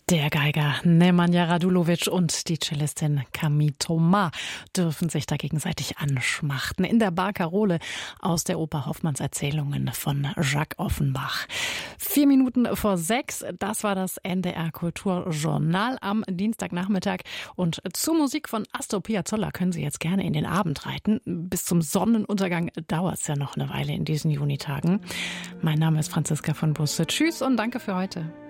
Der Geiger Nemanja Radulovic und die Cellistin Camille Thomas dürfen sich da gegenseitig anschmachten. In der Bar Carole aus der Oper Hoffmanns Erzählungen von Jacques Offenbach. 5:04, das war das NDR Kulturjournal am Dienstagnachmittag. Und zur Musik von Astor Piazzolla können Sie jetzt gerne in den Abend reiten. Bis zum Sonnenuntergang dauert es ja noch eine Weile in diesen Junitagen. Mein Name ist Franziska von Busse. Tschüss und danke für heute.